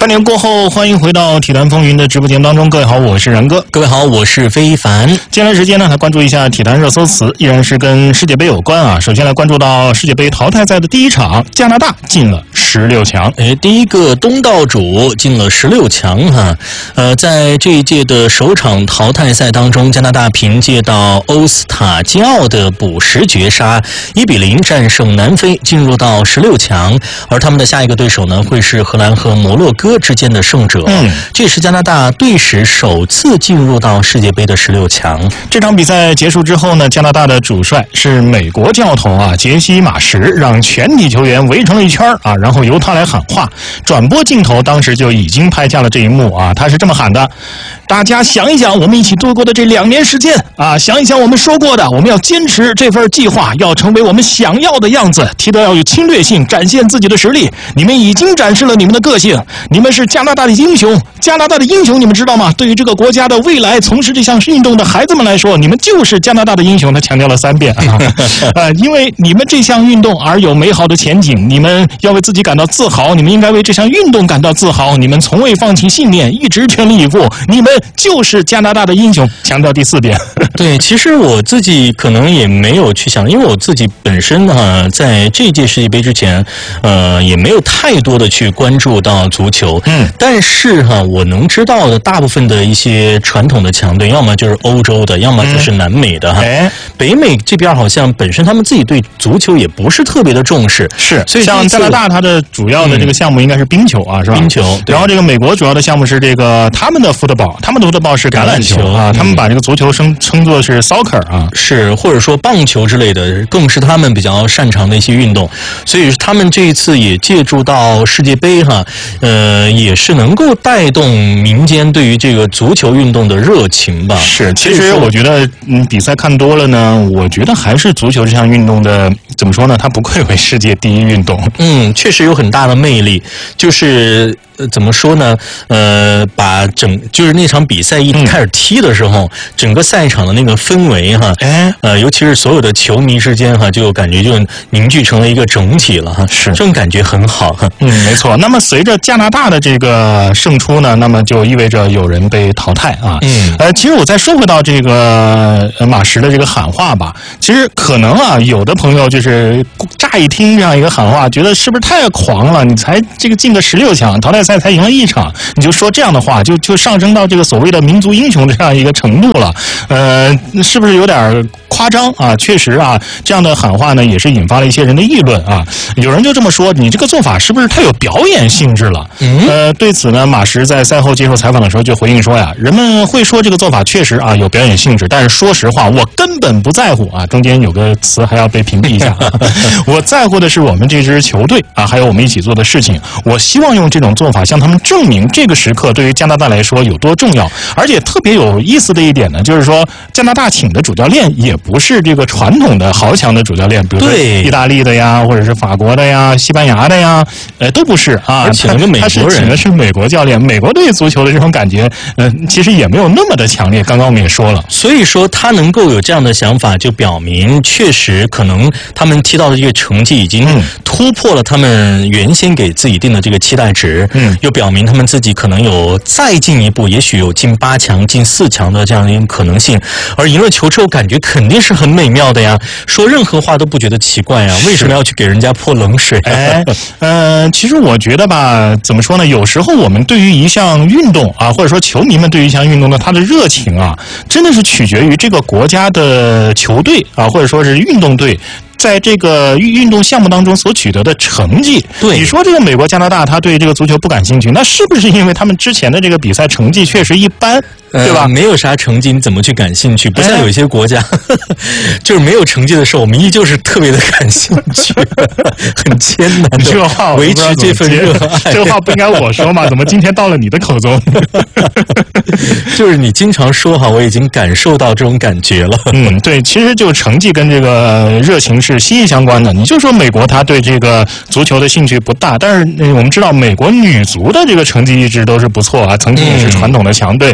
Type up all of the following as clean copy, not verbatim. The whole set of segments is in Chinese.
半年过后，欢迎回到体坛风云的直播间当中。各位好，我是然哥。 各位好，我是非凡。 接下来时间呢，来关注一下体坛热搜词，依然是跟世界杯有关啊。首先来关注到世界杯淘汰赛的第一场，加拿大进了16强。 第一个东道主进了16强哈。在这一届的首场淘汰赛当中，加拿大凭借到欧斯塔基奥的补时绝杀，1-0战胜南非，进入到16强。而他们的下一个对手呢，会是荷兰和摩洛哥之间的胜者。这是加拿大队史首次进入到世界杯的16强。 这场比赛结束之后呢，加拿大的主帅是美国教头啊，杰西·马什，让全体球员围成了一圈啊，然后由他来喊话。转播镜头当时就已经拍下了这一幕啊，他是这么喊的：大家想一想，我们一起度过的这2年时间啊，想一想我们说过的，我们要坚持这份计划，要成为我们想要的样子，踢得要有侵略性，展现自己的实力。你们已经展示了你们的个性，你们是加拿大的英雄，加拿大的英雄，你们知道吗？对于这个国家的未来从事这项运动的孩子们来说，你们就是加拿大的英雄。他强调了3遍啊，因为你们这项运动而有美好的前景，你们要为自己感到自豪，你们应该为这项运动感到自豪，你们从未放弃信念，一直全力以赴，你们就是加拿大的英雄。强调第4遍。 对，其实我自己可能也没有去想，因为我自己本身呢，在这届世界杯之前，也没有太多的去关注到足球。但是我能知道的大部分的一些传统的强队，要么就是欧洲的，要么就是南美的北美这边好像本身他们自己对足球也不是特别的重视。 是， 所以像加拿大它的主要的这个项目应该是冰球啊，是吧？ 冰球。 然后这个美国主要的项目是这个他们的 football， 他们的 football 是橄榄球啊，他们把这个足球称作是 soccer 啊， 是，或者说棒球之类的，更是他们比较擅长的一些运动。所以他们这一次也借助到世界杯也是能够带动民间对于这个足球运动的热情吧。 是，其实我觉得比赛看多了呢，我觉得还是足球这项运动的怎么说呢？它不愧为世界第一运动。 确实有很大的魅力，就是怎么说呢？就是那场比赛一开始踢的时候，整个赛场的那个氛围尤其是所有的球迷之间就感觉就凝聚成了一个整体了是，这种感觉很好没错。那么随着加拿大的这个胜出呢，那么就意味着有人被淘汰啊。其实我再说回到这个马什的这个喊话吧，其实可能有的朋友就是乍一听这样一个喊话，觉得是不是太狂了？你才这个进个16强，淘汰赛才赢了1场，你就说这样的话，就上升到这个所谓的民族英雄的这样一个程度了。是不是有点夸张啊？确实啊，这样的喊话呢，也是引发了一些人的议论啊。有人就这么说，你这个做法是不是太有表演性质了？对此呢，马什在赛后接受采访的时候就回应说呀，人们会说这个做法确实有表演性质，但是说实话，我根本不在乎啊。中间有个词还要被屏蔽一下我在乎的是我们这支球队还有我们一起做的事情。我希望用这种做法向他们证明这个时刻对于加拿大来说有多重要。而且特别有意思的一点呢，就是说加拿大请的主教练也不是这个传统的豪强的主教练，比如说意大利的呀，或者是法国的呀，西班牙的呀，都不是啊。 请了个美国人， 他是请的是美国教练。美国对足球的这种感觉，其实也没有那么的强烈。刚刚我们也说了， 所以说他能够有这样的想法，就表明确实可能他们踢到的这个成绩已经突破了他们原先给自己定的这个期待值。又表明他们自己可能有再进一步，也许有进8强、进4强的这样一个可能性。而赢了球之后，感觉肯定是很美妙的呀，说任何话都不觉得奇怪啊，为什么要去给人家泼冷水？ 其实我觉得吧，怎么说呢？有时候我们对于一项运动或者说球迷们对于一项运动的他的热情真的是取决于这个国家的球队或者说是运动队在这个运动项目当中所取得的成绩。 对， 你说这个美国、加拿大他对这个足球不感兴趣，那是不是因为他们之前的这个比赛成绩确实一般？对吧？ 没有啥成绩，你怎么去感兴趣？不像有一些国家，就是没有成绩的时候，我们依旧是特别的感兴趣，很艰难的维持这份热爱。 这话不应该我说吗？怎么今天到了你的口中？ 就是你经常说我已经感受到这种感觉了。 对，其实就成绩跟这个热情是息息相关的。你就说美国他对这个足球的兴趣不大，但是我们知道美国女足的这个成绩一直都是不错曾经也是传统的强队。其实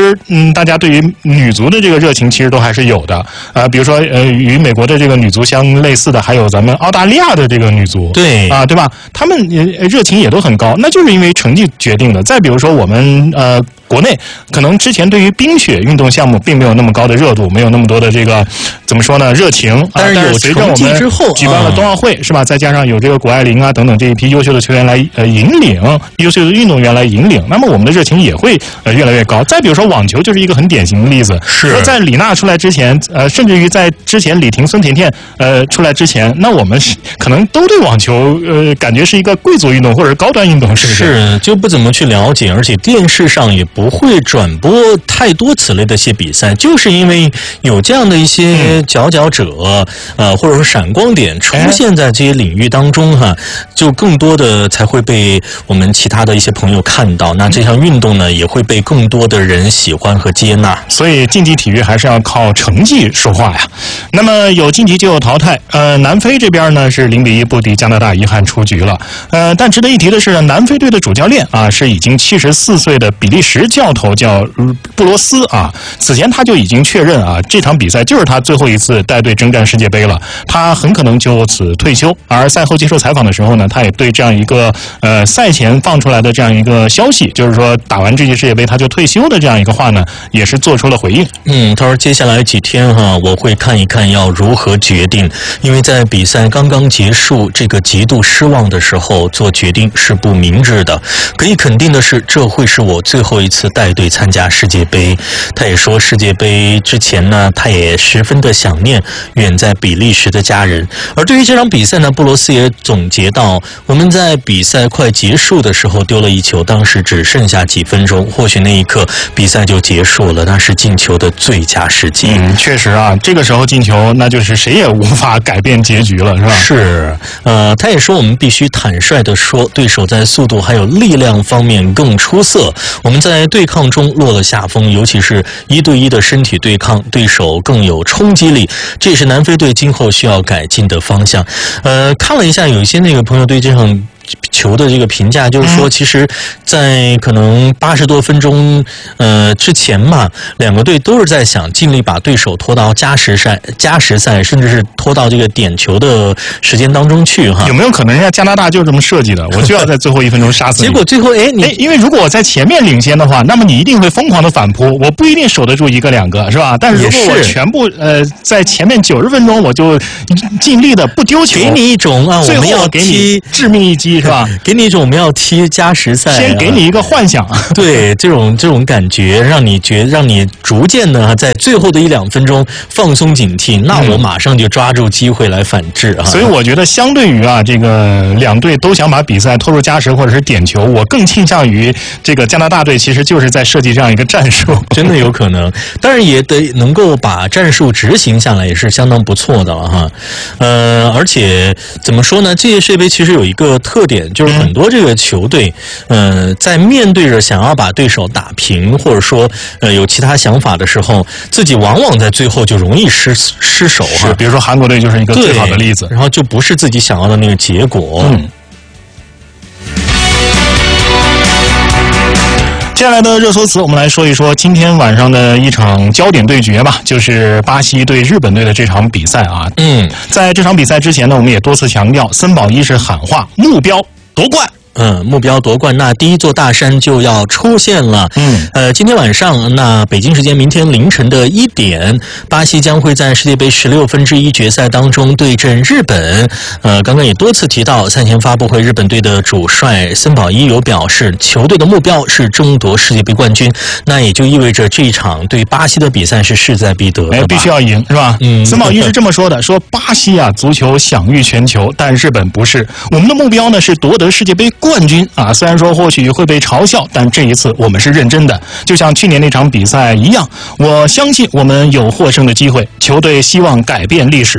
实大家对于女足的这个热情其实都还是有的。比如说与美国的这个女足相类似的，还有咱们澳大利亚的这个女足， 对对吧？他们热情也都很高，那就是因为成绩决定的。再比如说我们国内可能之前对于冰雪运动项目并没有那么高的热度，没有那么多的这个怎么说呢热情。 但是有成绩之后， 举办了冬奥会是吧？再加上有这个谷爱凌等等这一批优秀的球员来引领，优秀的运动员来引领，那么我们的热情也会越来越高。再比如说网球就是一个很典型的例子， 是在李娜出来之前，甚至于在之前李婷、孙甜甜出来之前，那我们可能都对网球感觉是一个贵族运动或者高端运动，是不是？ 是，就不怎么去了解，而且电视上也不会转播太多此类的一些比赛，就是因为有这样的一些佼佼者，或者说闪光点出现在这些领域当中哈，就更多的才会被我们其他的一些朋友看到。那这项运动呢，也会被更多的人喜欢和接纳。 所以竞技体育还是要靠成绩说话呀。那么有晋级就有淘汰，南非这边呢是0-1不敌加拿大，遗憾出局了。但值得一提的是呢，南非队的主教练是已经74岁的比利时教头，叫布罗斯啊。此前他就已经确认这场比赛就是他最后一次带队征战世界杯了，他很可能就此退休。而赛后接受采访的时候呢，他也对这样一个赛前放出来的这样一个消息，就是说打完这届世界杯他就退休的这样一个话呢，也是做出了回应。 他说接下来几天我会看一看要如何决定，因为在比赛刚刚结束这个极度失望的时候做决定是不明智的。可以肯定的是，这会是我最后一次带队参加世界杯。他也说世界杯之前呢，他也十分的想念远在比利时的家人。而对于这场比赛呢，布罗斯也总结到，我们在比赛快结束的时候丢了一球，当时只剩下几分钟，或许那一刻比赛就结束了，那是进球的最佳时机。 确实这个时候进球，那就是谁也无法改变结局了，是吧？ 是，他也说我们必须坦率地说，对手在速度还有力量方面更出色，我们在对抗中落了下风，尤其是1对1的身体对抗，对手更有冲击力，这也是南非队今后需要改进的方向。看了一下，有一些朋友对这场球的这个评价，就是说其实在可能80多分钟之前嘛，两个队都是在想尽力把对手拖到加时赛，甚至是拖到这个点球的时间当中去哈。 有没有可能人家加拿大就是这么设计的？我就要在最后1分钟杀死你。 结果最后因为如果我在前面领先的话，那么你一定会疯狂的反扑，我不一定守得住1个2个，是吧？但是如果我全部在前面90分钟，我就尽力的不丢球， 给你一种我们要给你致命一击，是吧？ 给你一种我们要踢加时赛， 先给你一个幻想， 对这种感觉，让你逐渐的在最后的1-2分钟放松警惕，那我马上就抓住机会来反制啊。 所以我觉得，相对于这个两队都想把比赛拖入加时或者是点球，我更倾向于这个加拿大队其实就是在设计这样一个战术， 真的有可能，但是也得能够把战术执行下来，也是相当不错的了哈。而且怎么说呢？这届世界杯其实有一个特点，就是很多这个球队，在面对着想要把对手打平，或者说有其他想法的时候，自己往往在最后就容易失手哈。 比如说韩国队就是一个最好的例子， 然后就不是自己想要的那个结果。 接下来的热搜词，我们来说一说今天晚上的一场焦点对决吧，就是巴西对日本队的这场比赛啊。在这场比赛之前呢，我们也多次强调，森保一是喊话目标夺冠。 目标夺冠，那第一座大山就要出现了。今天晚上，那北京时间明天凌晨的1点，巴西将会在世界杯16分之一决赛当中对阵日本。刚刚也多次提到，赛前发布会，日本队的主帅森保一有表示，球队的目标是争夺世界杯冠军。那也就意味着这一场对巴西的比赛是势在必得的吧， 必须要赢，是吧？森保一是这么说的，说巴西足球享誉全球，但日本不是。我们的目标呢是夺得世界杯冠军啊！虽然说或许会被嘲笑，但这一次我们是认真的，就像去年那场比赛一样。我相信我们有获胜的机会，球队希望改变历史。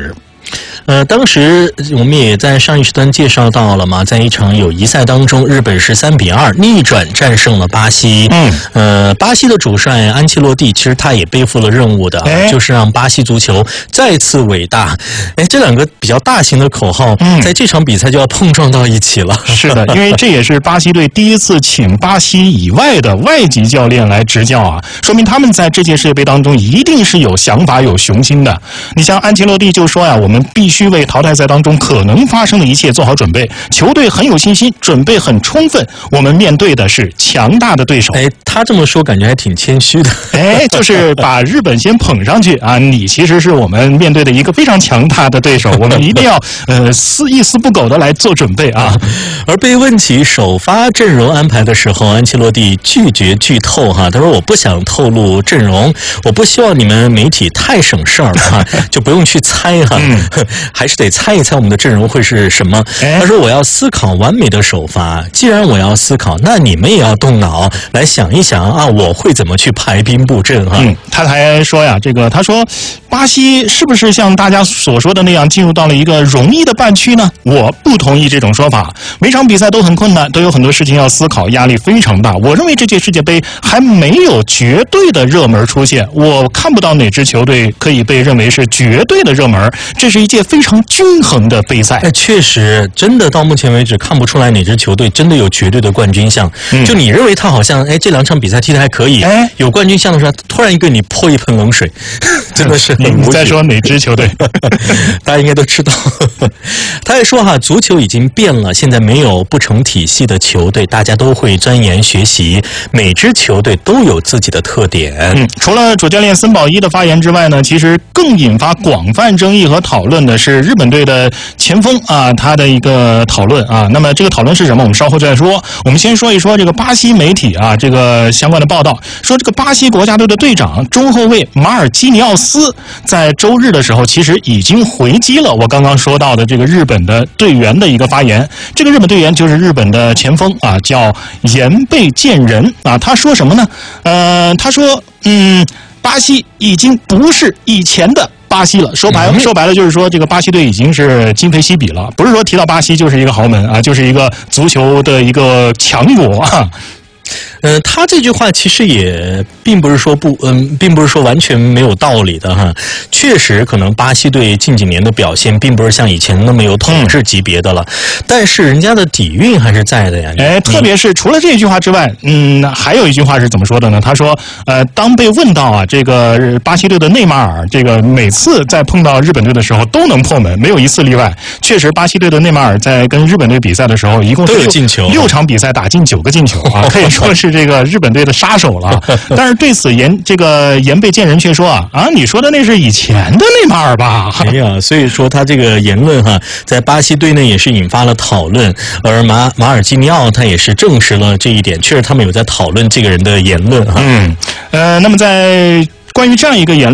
当时我们也在上一时段介绍到了嘛，在一场友谊赛当中，日本是3-2逆转战胜了巴西。巴西的主帅安切洛蒂其实他也背负了任务的，就是让巴西足球再次伟大。这两个比较大型的口号，在这场比赛就要碰撞到一起了。 是的，因为这也是巴西队第一次请巴西以外的外籍教练来执教啊，说明他们在这届世界杯当中一定是有想法、有雄心的。你像安切洛蒂就说呀，我们必须为淘汰赛当中可能发生的一切做好准备，球队很有信心，准备很充分，我们面对的是强大的对手。 他这么说感觉还挺谦虚的。 就是把日本先捧上去啊，你其实是我们面对的一个非常强大的对手，我们一定要一丝不苟的来做准备啊。 而被问起首发阵容安排的时候，安切洛蒂拒绝剧透哈，他说我不想透露阵容，我不希望你们媒体太省事儿哈，就不用去猜哈，还是得猜一猜我们的阵容会是什么。他说我要思考完美的首发，既然我要思考，那你们也要动脑来想一想啊，我会怎么去排兵布阵哈。 他还说呀，他说巴西是不是像大家所说的那样进入到了一个容易的半区呢？我不同意这种说法，每场比赛都很困难，都有很多事情要思考，压力非常大。我认为这届世界杯还没有绝对的热门出现，我看不到哪支球队可以被认为是绝对的热门，这是一届非常均衡的杯赛。 确实，真的到目前为止看不出来哪支球队真的有绝对的冠军相。就你认为他好像这2场比赛踢得还可以，有冠军相的时候，突然一个你泼一盆冷水，真的是很无语。 你在说哪支球队？ 大家应该都知道。他还说足球已经变了，现在没有不成体系的球队，大家都会钻研学习，每支球队都有自己的特点。 除了主教练森保一的发言之外呢，其实更引发广泛争议和讨论的是日本队的前锋啊，他的一个讨论啊。那么这个讨论是什么？我们稍后再说。我们先说一说这个巴西媒体啊，这个相关的报道说，这个巴西国家队的队长中后卫马尔基尼奥斯在周日的时候，其实已经回击了我刚刚说到的这个日本的队员的一个发言。这个日本队员就是日本的前锋啊，叫岩贝健人啊。他说什么呢？他说巴西已经不是以前的巴西了。说白了就是说，这个巴西队已经是今非昔比了。不是说提到巴西就是一个豪门啊，就是一个足球的一个强国啊。 他这句话其实也并不是说并不是说完全没有道理的哈。确实，可能巴西队近几年的表现并不是像以前那么有统治级别的了，但是人家的底蕴还是在的呀。 特别是除了这句话之外，还有一句话是怎么说的呢？他说，当被问到啊，这个巴西队的内马尔，这个每次在碰到日本队的时候都能破门，没有一次例外。确实，巴西队的内马尔在跟日本队比赛的时候，一共是6场比赛打进9个进球啊，可以说是这个日本队的杀手了。但是对此岩贝健人却说你说的那是以前的内马尔吧？ 所以说他这个言论在巴西队内也是引发了讨论，而马尔基尼奥他也是证实了这一点，确实他们有在讨论这个人的言论那么在关于这样一个言论